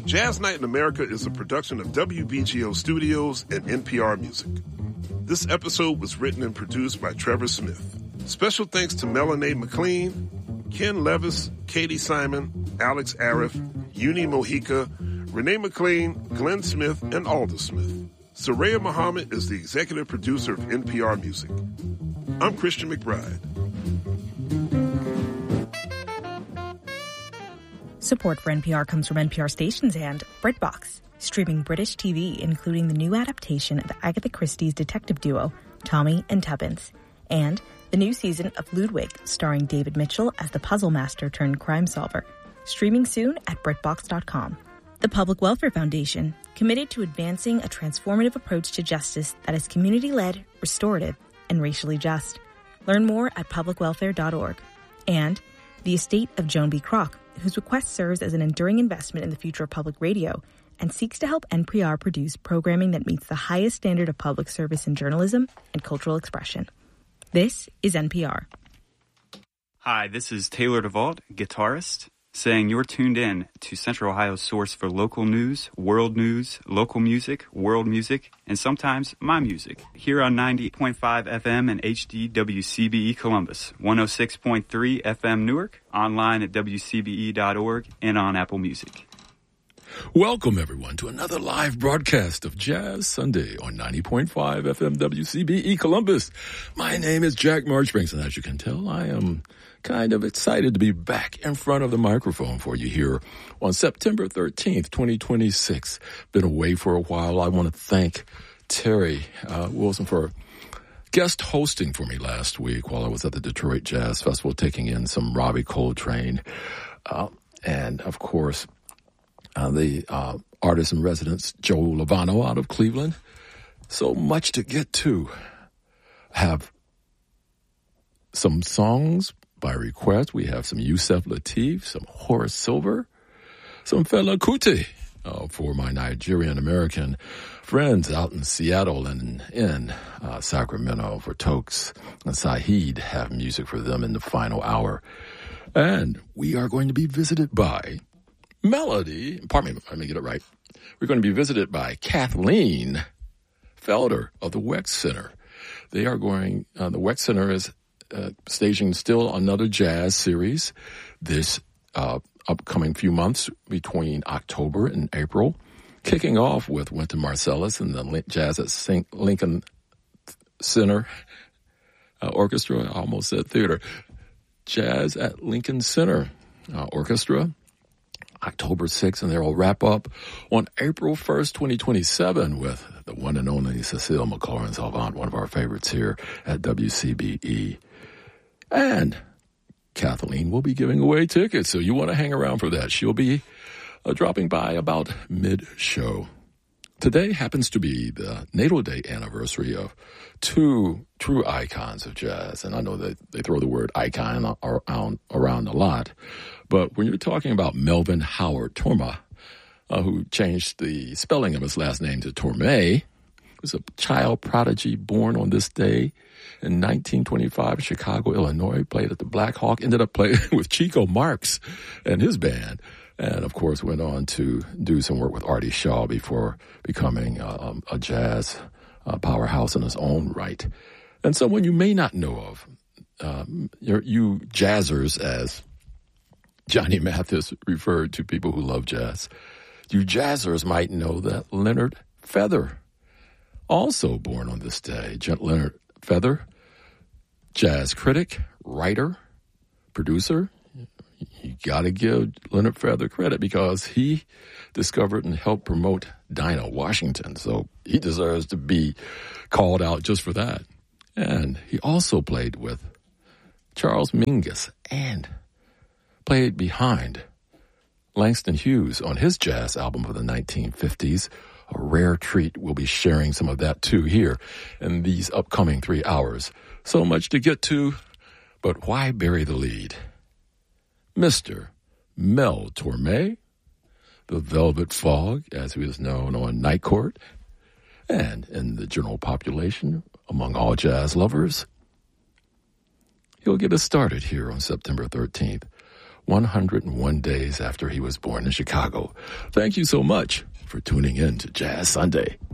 Jazz Night in America is a production of WBGO Studios and NPR Music. This episode was written and produced by Trevor Smith. Special thanks to Melanie McLean, Ken Levis, Katie Simon, Alex Arif, Uni Mojica, Renee McLean, Glenn Smith, and Alda Smith. Soraya Muhammad is the executive producer of NPR Music. I'm Christian McBride. Support for NPR comes from NPR stations and BritBox, streaming British TV, including the new adaptation of Agatha Christie's detective duo, Tommy and Tuppence, and the new season of Ludwig, starring David Mitchell as the puzzle master turned crime solver, streaming soon at BritBox.com. The Public Welfare Foundation, committed to advancing a transformative approach to justice that is community-led, restorative, and racially just. Learn more at publicwelfare.org. And the estate of Joan B. Kroc, whose request serves as an enduring investment in the future of public radio and seeks to help NPR produce programming that meets the highest standard of public service in journalism and cultural expression. This is NPR. Hi, this is Taylor DeVault, guitarist, saying you're tuned in to Central Ohio's source for local news, local music, world music, and sometimes my music. Here on 90.5 FM and HD WCBE Columbus, 106.3 FM Newark, online at WCBE.org, and on Apple Music. Welcome, everyone, to another live broadcast of Jazz Sunday on 90.5 FM WCBE Columbus. My name is Jack Marchbanks, and as you can tell, I am kind of excited to be back in front of the microphone for you here on September 13th, 2026. Been away for a while. I want to thank Terry Wilson for guest hosting for me last week while I was at the Detroit Jazz Festival, taking in some Robbie Coltrane. And, of course, the artist in residence, Joe Lovano out of Cleveland. So much to get to. Have some songs by request. We have some Yusef Lateef, some Horace Silver, some Fela Kuti for my Nigerian-American friends out in Seattle and in Sacramento. For Tokes and Saheed, have music for them in the final hour. And we are going to be visited by Melody. Pardon me, let me get it right. We're going to be visited by Kathleen Felder of the Weck Center. They are going, the Weck Center is staging still another jazz series this upcoming few months between October and April, kicking off with Wynton Marsalis and the Jazz at St. Lincoln Center Orchestra. I almost said theater. Jazz at Lincoln Center Orchestra, October 6th, and they'll wrap up on April 1st, 2027 with the one and only Cecile McLaurin-Salvant, one of our favorites here at WCBE. And Kathleen will be giving away tickets, so you want to hang around for that. She'll be dropping by about mid-show. Today happens to be the natal day anniversary of two true icons of jazz, and I know that they throw the word icon around a lot, but when you're talking about Melvin Howard Torma, who changed the spelling of his last name to Torme, was a child prodigy born on this day in 1925 in Chicago, Illinois, played at the Black Hawk, ended up playing with Chico Marx and his band, and of course went on to do some work with Artie Shaw before becoming a jazz powerhouse in his own right. And someone you may not know of, you jazzers, as Johnny Mathis referred to people who love jazz, you jazzers might know that Leonard Feather, also born on this day. Leonard Feather, jazz critic, writer, producer. You got to give Leonard Feather credit because he discovered and helped promote Dinah Washington. So he deserves to be called out just for that. And he also played with Charles Mingus and played behind Langston Hughes on his jazz album of the 1950s. A rare treat. We'll be sharing some of that too here in these upcoming 3 hours. So much to get to, but why bury the lead? Mr. Mel Torme, the Velvet Fog, as he was known on Night Court, and in the general population, among all jazz lovers. He'll get us started here on September 13th 101 days after he was born in Chicago. Thank you so much for tuning in to Jazz Sunday.